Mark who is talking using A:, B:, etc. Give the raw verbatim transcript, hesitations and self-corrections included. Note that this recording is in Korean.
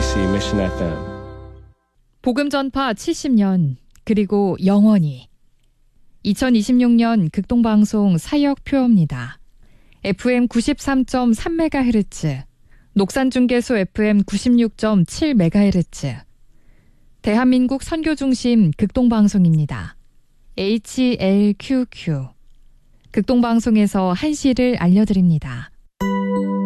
A: 케이비씨 Mission 에프엠.
B: 복음 전파 칠십 년 그리고 영원히. 이천이십육 년 극동방송 사역 표어입니다. 에프엠 구십삼 점 삼 메가헤르츠, 녹산중계소 에프엠 구십육 점 칠 메가헤르츠, 대한민국 선교중심 극동방송입니다. 에이치엘큐큐. 극동방송에서 한시를 알려드립니다.